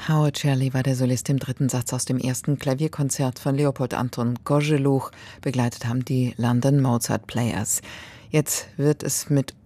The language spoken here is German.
Howard Shirley war der Solist im dritten Satz aus dem ersten Klavierkonzert von Leopold Anton Koželuch. Begleitet haben die London Mozart Players. Jetzt wird es mit